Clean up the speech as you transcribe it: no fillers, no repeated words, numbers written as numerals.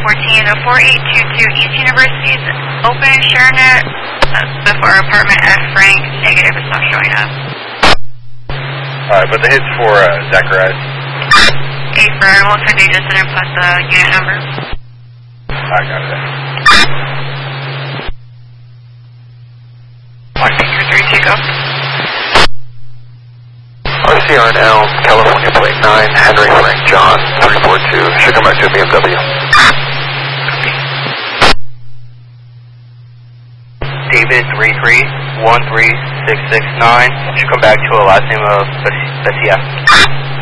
14, the 4822 East University's open, sharing it before apartment F Frank, negative, it's not showing up. Alright, but the hits for Zacharias. Affirm, looks like they just didn't put the unit number. I got it. Victor 3, take off. RCR and Elm, California plate 9, Henry Frank John, 342, should come back to BMW. David 3313669, should come back to a last name of Bessia.